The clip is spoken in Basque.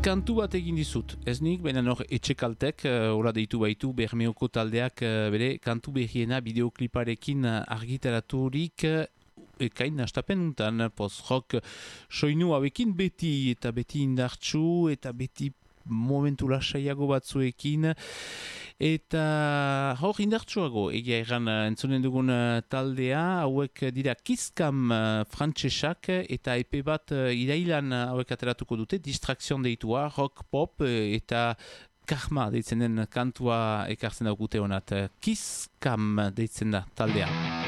Kantu bat egin dizut, ez nik, baina hor etxekaltek, hola deitu baitu Bermeoko taldeak bere kantu berriena bideokliparekin argitaraturik ekain astapen untan, post-rock soinu hauekin beti eta beti indartsu eta beti momentu lasaiago batzuekin eta hor indartsuago egia erran entzunen dugun taldea hauek dira Kizkam frantsesak eta epe bat irailan hauek ateratuko dute Distraction deitua, rock pop eta Karma deitzen den kantua ekartzen daukute honat Kizkam deitzen da taldea.